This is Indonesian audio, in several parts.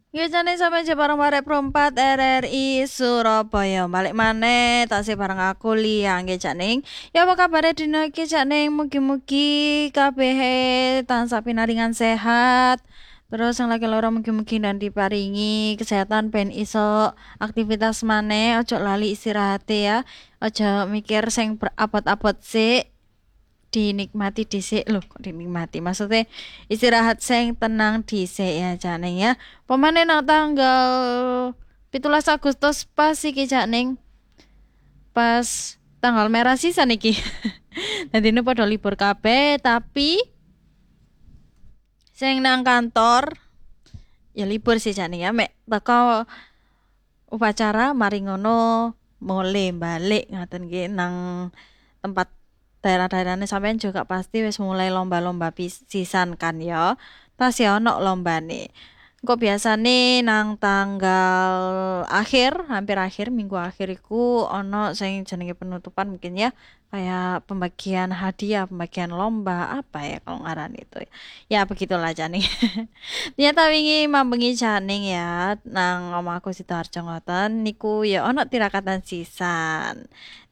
Gijane sampe je bareng barek perempat RRI Surabaya. Balik maneh tasih bareng aku Lia nggih Cak Ning. Ya apa kabare dina iki Cak Ning? Mugi-mugi kabeh tansah pinaringan sehat. Terus yang lagi lara mugi-mugi dan diparingi kesehatan ben iso aktivitas maneh, ojo lali istirahat ya. Ojo mikir sing berabot-abot sik. Dinikmati dhisik loh, kok dinikmati maksudnya istirahat sing tenang dhisik ya Janing ya pemane nang tanggal 17 Agustus pas iki Janing pas tanggal merah sisan iki nanti ini pada libur kabeh tapi sing nang kantor ya libur sih Janing ya mek teko upacara mari ngono mulai balik ngaten nggih nang tempat daerah-daerahnya sampean juga pasti wis mulai lomba-lomba sisan kan ya. Tas ya ono lombane. Kok biasane nang tanggal akhir, hampir akhir minggu akhir iku ono sing jenenge penutupan mungkin ya kayak pembagian hadiah, pembagian lomba apa ya kalau ngaran itu. Ya begitulah Jani. Ternyata wingi mambengi Janing ya nang omahku Sidoarjo ngoten niku ya ono tirakatan sisan.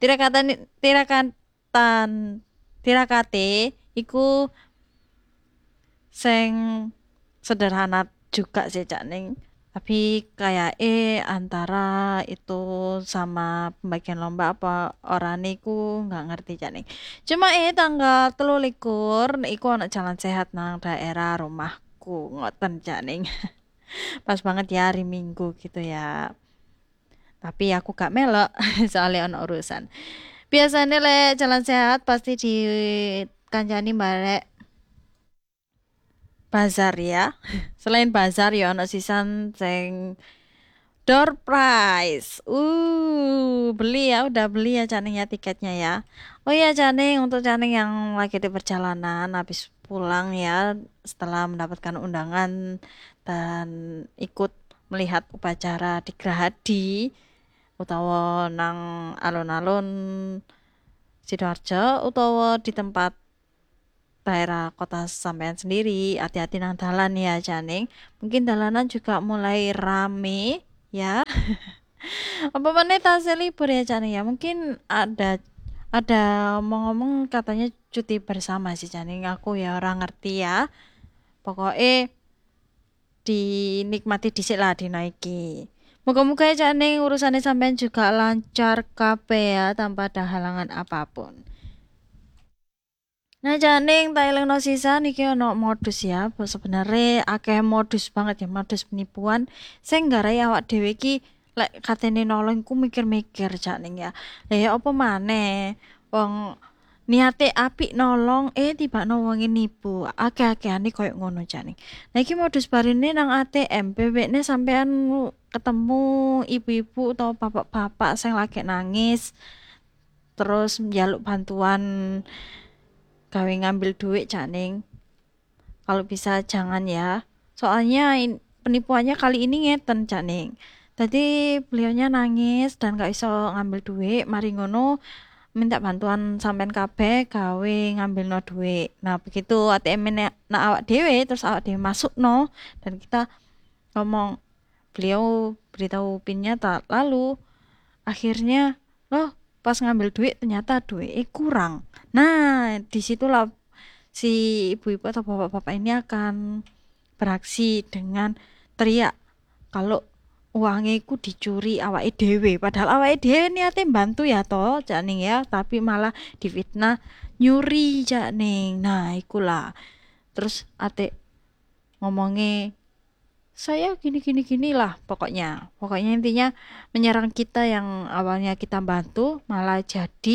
Tirakatan tirakate iku sing sederhana juga sih Cak Ning. Tapi kayak antara itu sama pembagian lomba apa orang niku nggak ngerti Cak Ning. Cuma tanggal 23 iku ono jalan sehat nang daerah rumahku ngoten Cak Ning. Pas banget ya hari Minggu gitu ya. Tapi aku gak melok soalnya ono urusan. Biasanya le jalan sehat pasti di kancani barek bazar ya. Selain bazar ya ono sisan sing door prize. Beli ya, udah beli ya Caning ya tiketnya ya. Oh iya Caning, untuk Caning yang lagi di perjalanan habis pulang ya setelah mendapatkan undangan dan ikut melihat upacara di Gerahadi utawa nang alun-alun Sidoarjo utawa di tempat daerah kota sampean sendiri hati-hati nang dalan ya Janing mungkin dalanan juga mulai rame ya apa meneh tasih libur ya Janing ya mungkin ada ngomong-ngomong katanya cuti bersama sih Janing aku ya orang ngerti ya pokoknya dinikmati dhisik lah dinaiki. Moga-moga ya Cak Ning urusannya sampean juga lancar kabeh ya tanpa ada halangan apapun. Nah, Cak Ning tak elingno sisan iki ono modus ya. Sebenarnya akeh modus banget ya, modus penipuan sing nggarai awak dhewe iki lek katene nolong ku mikir-mikir Cak Ning ya. Lah ya apa maneh? Wong niate apik nolong tibakno wonge nipu. Akeh-akehane koyo ngono Cak Ning. Nah iki modus barine nang ATM, bebekne sampean ketemu ibu-ibu atau bapak-bapak sing lagi nangis terus njaluk bantuan gawe ngambil duit Caning. Kalau bisa jangan ya. Soalnya penipuannya kali ini ngeten Caning. Tadi beliaunya nangis dan gak iso ngambil duit, mari ngono minta bantuan sampean kabeh gawe ngambil no duit. Nah, begitu ATM nak awak dhewe terus awak dhewe masuk no dan kita ngomong beliau beritahu pinnya tak lalu akhirnya loh pas ngambil duit ternyata duit kurang. Nah, disitulah si ibu-ibu atau bapak-bapak ini akan beraksi dengan teriak kalau uangnya itu dicuri awake dhewe padahal awake dhewe niate bantu ya toh Cak Ning ya tapi malah difitnah nyuri Cak Ning. Nah ikulah terus ate ngomongnya saya gini gini gini lah pokoknya intinya menyerang kita yang awalnya kita bantu malah jadi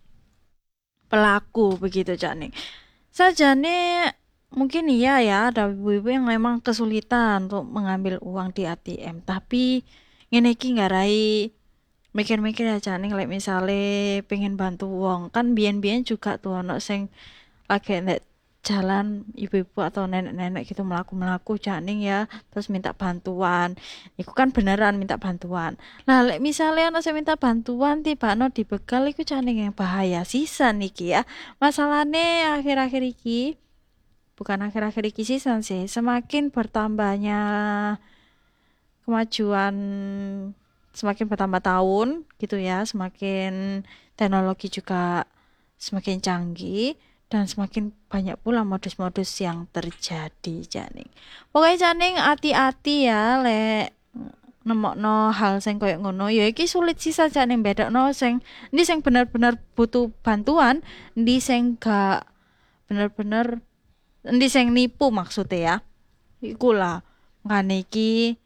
pelaku begitu Cak Ning. Sajane mungkin iya ya ada ibu-ibu yang memang kesulitan untuk mengambil uang di ATM tapi ngene iki ngarai mikir-mikir ya Cak Ning like misale pengen bantu wong kan biyen-biyen juga tuh ono sing lagi nek jalan ibu-ibu atau nenek-nenek gitu melaku-melaku Cak Ning ya terus minta bantuan iku kan beneran minta bantuan nah lek misalnya ono sing minta bantuan tibano dibegal iku Cak Ning yang bahaya sisan iki ya masalahnya akhir-akhir iki bukan akhir-akhir iki sisan sih semakin bertambahnya kemajuan semakin bertambah tahun gitu ya, semakin teknologi juga semakin canggih dan semakin banyak pula modus-modus yang terjadi Janing. Pokoknya Janing hati-hati ya lek nemokno hal sing koyo ngono ya iki sulit sih saja ning bedakno sing ndi sing bener-bener butuh bantuan, ndi sing gak bener-bener, ndi sing nipu maksudnya ya. Iku lah. Makane iki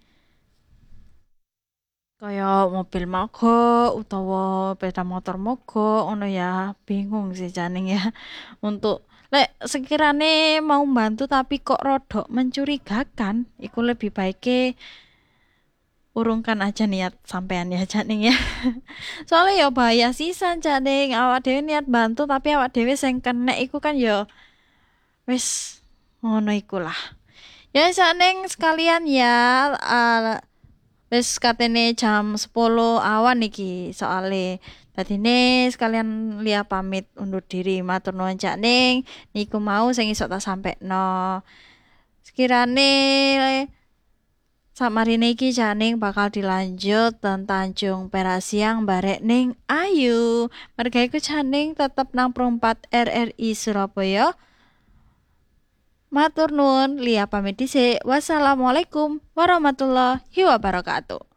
kaya mobil mogok utawa sepeda motor mogok ngono ya. Bingung sih Janing ya. Untuk lek sekirane mau bantu tapi kok rodok mencurigakan, iku lebih baik urungkan aja niat sampean ya Janing ya. Soalnya ya bahaya sisan Janing, awak dhewe niat bantu tapi awak dhewe sing kena iku kan ya wis ngono iku lah. Ya Janing sekalian ya, wis katene jam 10 awan iki soale. Dadine sekalian Lia pamit undur diri, matur nuwun Janing. Niku mau sing iso tak sampekno. Sekirane Sakmarine iki Janing bakal dilanjut dan Tanjung Perak Siang barek ning Ayu. Merga iku Janing tetep nang 4 RRI Surabaya. Matur nuwun, Lia pamit dhisik. Wassalamualaikum warahmatullahi wabarakatuh.